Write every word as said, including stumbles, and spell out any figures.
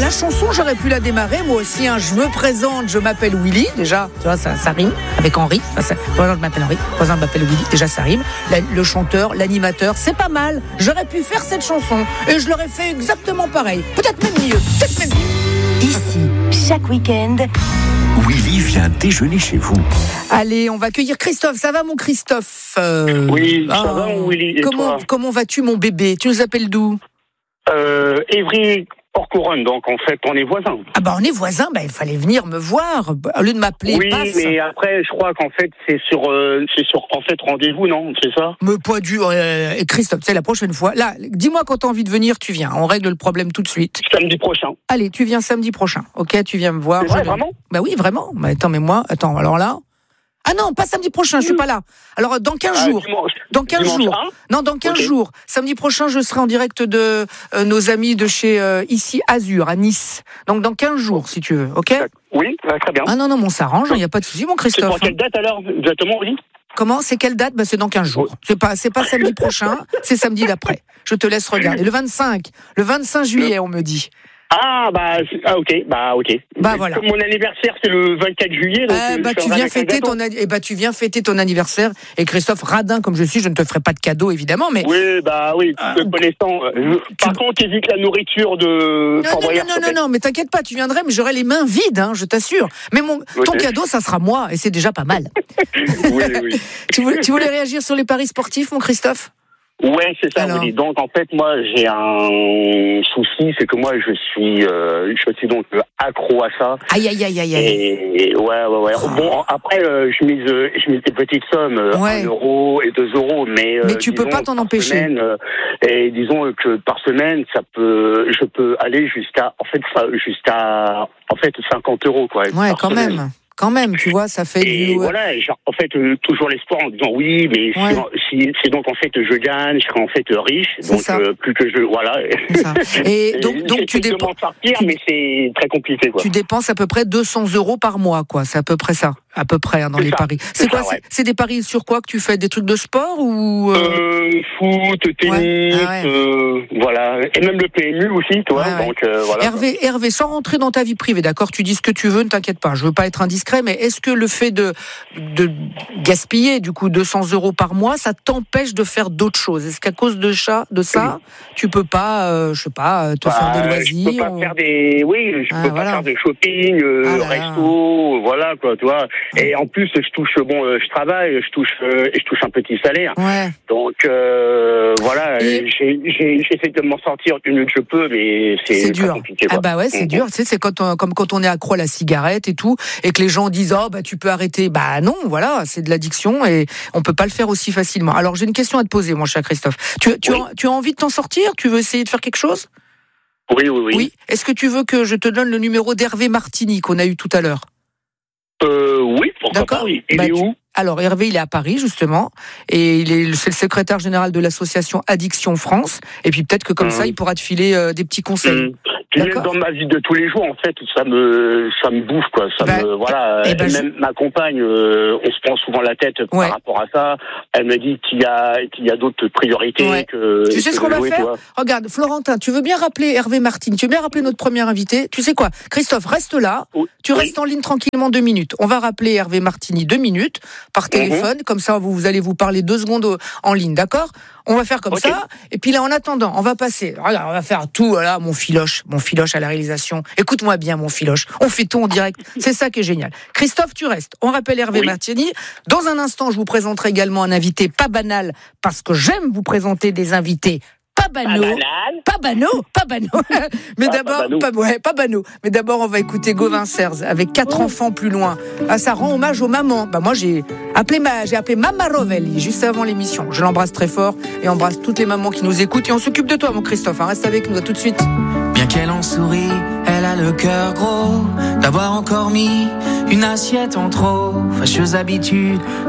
La chanson, j'aurais pu la démarrer, moi aussi. Hein. Je me présente, je m'appelle Willy. Déjà, tu vois, ça, ça rime avec Henri. Enfin, ça, par exemple, je m'appelle Henri. Par exemple, je m'appelle Willy. Déjà, ça rime. La, le chanteur, l'animateur, c'est pas mal. J'aurais pu faire cette chanson et je l'aurais fait exactement pareil. Peut-être même mieux. Peut-être même mieux. Ici, chaque week-end, Willy vient déjeuner chez vous. Allez, on va accueillir Christophe. Ça va, mon Christophe? euh... Oui, ça ah, va, mon Willy. Et comment, toi comment vas-tu, mon bébé? Tu nous appelles d'où? euh, Évry hors couronne, donc en fait on est voisins. Ah bah on est voisins, bah il fallait venir me voir au lieu de m'appeler. Oui, passe. mais après je crois qu'en fait c'est sur, euh, c'est sur en fait rendez-vous, non? C'est ça? Me pas du. Euh, Christophe, c'est la prochaine fois. Là, dis-moi quand t'as envie de venir, tu viens. On règle le problème tout de suite. Samedi prochain. Allez, tu viens samedi prochain. Ok, tu viens me voir. C'est vrai, Je... vraiment? Bah oui, vraiment. Mais attends, mais moi, attends. Alors là. Ah non, pas samedi prochain, je suis pas là. Alors dans quinze Ah, jours. dimanche. Dans quinze Dimanche jours. un? Non, dans quinze Okay. jours. Samedi prochain, je serai en direct de euh, nos amis de chez euh, ici Azur à Nice. Donc dans quinze jours, si tu veux. Ok? Oui, ouais, très bien. Ah non non, on s'arrange. Il y a pas de souci, mon C'est Christophe. pour quelle date alors exactement, oui? Comment? C'est quelle date? Bah, c'est dans quinze jours. C'est pas, c'est pas samedi prochain, c'est samedi d'après. Je te laisse regarder. Le vingt-cinq, le vingt-cinq juillet, on me dit. Ah bah ah, ok, bah ok. Bah voilà. Comme mon anniversaire c'est le vingt-quatre juillet, donc Euh, euh, bah, je tu ferai viens avec un fêter gâteau. ton, eh bah, tu viens fêter ton anniversaire. Et Christophe, radin comme je suis, je ne te ferai pas de cadeau, évidemment, mais. Oui, bah oui, Euh, te connaissant. euh, Par contre, évite la nourriture de Non, Fort non, Boyard, non, s'il non, te plaît. non, mais t'inquiète pas, tu viendrais, mais j'aurai les mains vides, hein, je t'assure. Mais mon, ton Ok. cadeau, ça sera moi, et c'est déjà pas mal. Oui, oui. tu, voulais, tu voulais réagir sur les paris sportifs, mon Christophe? Ouais, c'est ça, Alors. Willy. Donc, en fait, moi, j'ai un souci, c'est que moi, je suis, euh, je suis donc euh, accro à ça. Aïe, aïe, aïe, aïe, aïe. Et ouais, ouais, ouais. Oh. Bon, après, euh, je mise, euh, je mise des petites sommes, euh, Ouais. un euro et deux euros, mais. euh, Mais tu peux disons, pas t'en par empêcher. semaine, euh, et disons que par semaine, ça peut, je peux aller jusqu'à, en fait, ça- jusqu'à, en fait, cinquante euros, quoi. Ouais, par quand semaine. même. Quand même, tu vois, ça fait Et du. voilà, genre, en fait, euh, toujours l'espoir en disant oui, mais Ouais. si, si, si donc en fait je gagne, je serai en fait riche, C'est donc ça. euh, plus que je, voilà. C'est ça. Et Et donc, donc tu, j'essaie de dépenses, m'en sortir, tu- mais c'est très compliqué, quoi. tu dépenses à peu près deux cents euros par mois, quoi. C'est à peu près ça, à peu près, hein, dans C'est les ça. paris. C'est C'est quoi? ça, ouais. c'est, c'est des paris sur quoi que tu fais? Des trucs de sport ou euh... Euh, foot, tennis, Ouais. Ah ouais. euh, voilà, et même le P M U aussi, toi. Ouais, ouais. Donc euh, voilà. Hervé, Hervé, sans rentrer dans ta vie privée, d'accord? Tu dis ce que tu veux, ne t'inquiète pas. Je veux pas être indiscret, mais est-ce que le fait de de gaspiller du coup deux cents euros par mois, ça t'empêche de faire d'autres choses? Est-ce qu'à cause de ça, de ça, tu peux pas, euh, je sais pas, te Bah, faire des Je peux loisirs? pas ou- faire des, oui, je Ah, peux voilà. pas faire de shopping, euh, Ah là là. resto, voilà quoi, tu vois. Et en plus, je touche, bon, euh, je travaille, je touche, euh, et je touche un petit salaire. Ouais. Donc euh, voilà, Et- j'ai, j'ai, j'essaie de m'en sortir du mieux que je peux, mais c'est, C'est très dur. compliqué. Ah Quoi. bah ouais, c'est Mhm. dur. Tu sais, c'est quand on, comme quand on est accro à la cigarette et tout, et que les gens disent oh bah tu peux arrêter. Bah non, voilà, c'est de l'addiction et on peut pas le faire aussi facilement. Alors j'ai une question à te poser, mon cher Christophe. Tu, tu, Oui. as, tu as envie de t'en sortir? Tu veux essayer de faire quelque chose? Oui, oui, oui. Est-ce que tu veux que je te donne le numéro d'Hervé Martini qu'on a eu tout à l'heure? Euh, oui, pourquoi D'accord. pas, oui. Il Bah, est tu- où? Alors Hervé, il est à Paris justement, et il est c'est le secrétaire général de l'association Addiction France. Et puis peut-être que comme Mhm. ça, il pourra te filer euh, des petits conseils. Hum. Puis même D'accord. dans ma vie de tous les jours, en fait, ça me, ça me bouffe, quoi. Ça Bah, me, voilà. eh ben, Et je- même ma compagne, euh, on se prend souvent la tête Ouais. par rapport à ça. Elle me dit qu'il y a, qu'il y a d'autres priorités Ouais. que. Tu sais que ce qu'on de va jouer, faire? tu vois. Regarde, Florentin, tu veux bien rappeler Hervé Martine, tu veux bien rappeler notre premier invité? Tu sais quoi? Christophe, reste là. Oui. Tu Oui. restes en ligne tranquillement deux minutes. On va rappeler Hervé Martini deux minutes par téléphone. Comme ça, vous, vous allez vous parler deux secondes au- en ligne, d'accord? On va faire comme Ok. ça. Et puis là, en attendant, on va passer. Regarde, on va faire tout, voilà, mon filoche, mon filoche à la réalisation. Écoute-moi bien, mon filoche. On fait tout en direct. C'est ça qui est génial. Christophe, tu restes. On rappelle Hervé Oui. Martini. Dans un instant, je vous présenterai également un invité pas banal, parce que j'aime vous présenter des invités pas banaux. Pas banaux, pas banaux. Mais Ah, d'abord, pas banaux. pas, ouais, pas banaux. Mais d'abord, on va écouter Gauvin Serres avec quatre enfants plus loin. Ah, ça rend hommage aux mamans. Bah, moi, j'ai appelé ma, j'ai appelé Mama Rovelli juste avant l'émission. Je l'embrasse très fort et embrasse toutes les mamans qui nous écoutent. Et on s'occupe de toi, mon Christophe. Hein. Reste avec nous, à tout de suite. Bien qu'elle en sourit, elle a le cœur gros d'avoir encore mis une assiette en trop. Fâcheuse habitude